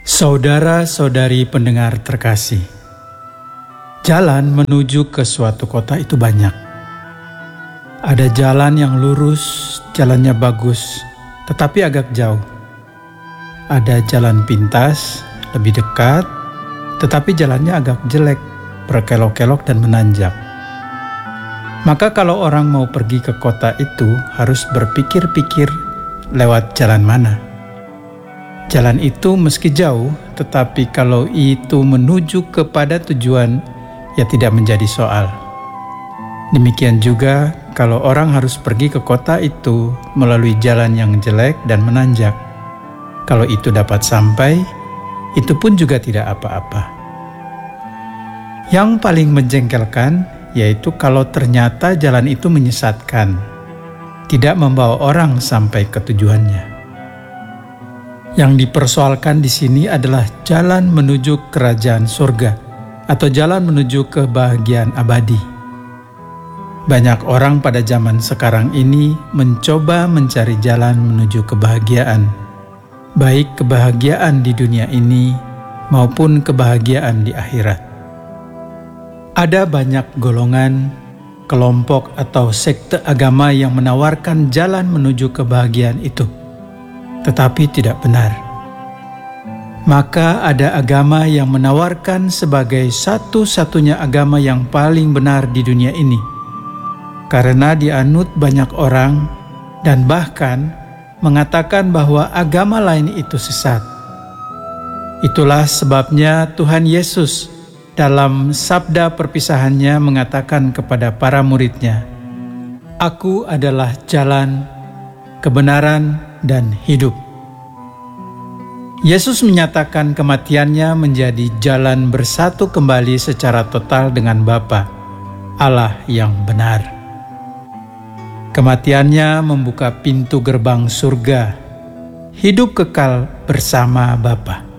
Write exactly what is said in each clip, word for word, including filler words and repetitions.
Saudara-saudari pendengar terkasih, jalan menuju ke suatu kota itu banyak. Ada jalan yang lurus, jalannya bagus, tetapi agak jauh. Ada jalan pintas, lebih dekat, tetapi jalannya agak jelek, berkelok-kelok dan menanjak. Maka kalau orang mau pergi ke kota itu harus berpikir-pikir lewat jalan mana. Jalan itu meski jauh, tetapi kalau itu menuju kepada tujuan, ya tidak menjadi soal. Demikian juga kalau orang harus pergi ke kota itu melalui jalan yang jelek dan menanjak. Kalau itu dapat sampai, itu pun juga tidak apa-apa. Yang paling menjengkelkan yaitu kalau ternyata jalan itu menyesatkan, tidak membawa orang sampai ke tujuannya. Yang dipersoalkan di sini adalah jalan menuju kerajaan surga atau jalan menuju kebahagiaan abadi. Banyak orang pada zaman sekarang ini mencoba mencari jalan menuju kebahagiaan, baik kebahagiaan di dunia ini maupun kebahagiaan di akhirat. Ada banyak golongan, kelompok atau sekte agama yang menawarkan jalan menuju kebahagiaan itu, tetapi tidak benar. Maka ada agama yang menawarkan sebagai satu-satunya agama yang paling benar di dunia ini, karena dianut banyak orang dan bahkan mengatakan bahwa agama lain itu sesat. Itulah sebabnya Tuhan Yesus dalam sabda perpisahannya mengatakan kepada para muridnya, "Aku adalah jalan, kebenaran, dan hidup." Yesus menyatakan kematiannya menjadi jalan bersatu kembali secara total dengan Bapa, Allah yang benar. Kematiannya membuka pintu gerbang surga, hidup kekal bersama Bapa.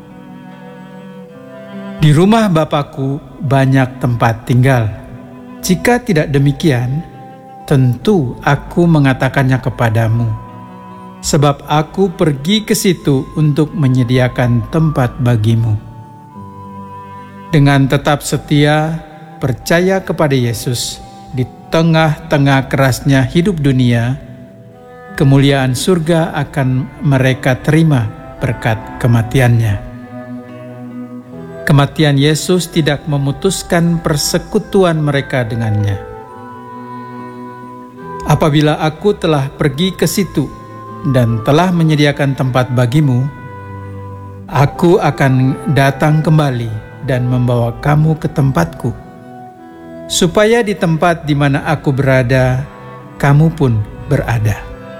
Di rumah Bapakku banyak tempat tinggal. Jika tidak demikian, tentu aku mengatakannya kepadamu, sebab aku pergi ke situ untuk menyediakan tempat bagimu. Dengan tetap setia, percaya kepada Yesus di tengah-tengah kerasnya hidup dunia, kemuliaan surga akan mereka terima berkat kematiannya. Kematian Yesus tidak memutuskan persekutuan mereka dengannya. Apabila aku telah pergi ke situ dan telah menyediakan tempat bagimu, aku akan datang kembali dan membawa kamu ke tempatku, supaya di tempat di mana aku berada, kamu pun berada.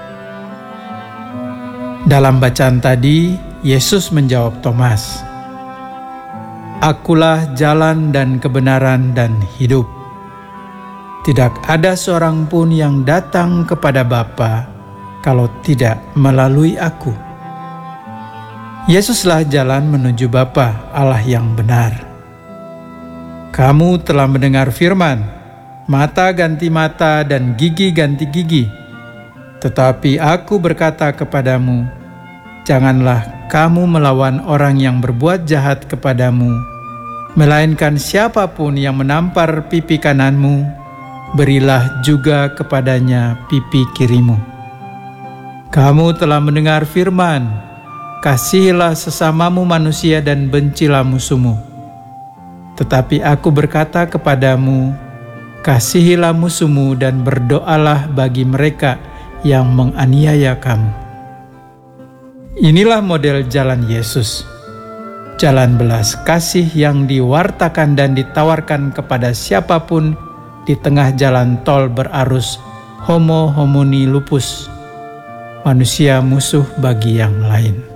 Dalam bacaan tadi, Yesus menjawab Thomas, "Akulah jalan dan kebenaran dan hidup. Tidak ada seorang pun yang datang kepada Bapa kalau tidak melalui aku." Yesuslah jalan menuju Bapa, Allah yang benar. Kamu telah mendengar firman, mata ganti mata dan gigi ganti gigi. Tetapi aku berkata kepadamu, janganlah kamu melawan orang yang berbuat jahat kepadamu, melainkan siapapun yang menampar pipi kananmu, berilah juga kepadanya pipi kirimu. Kamu telah mendengar firman, kasihilah sesamamu manusia dan bencilah musuhmu. Tetapi aku berkata kepadamu, kasihilah musuhmu dan berdoalah bagi mereka yang menganiaya kamu. Inilah model jalan Yesus. Jalan belas kasih yang diwartakan dan ditawarkan kepada siapapun di tengah jalan tol berarus homo homini lupus, manusia musuh bagi yang lain.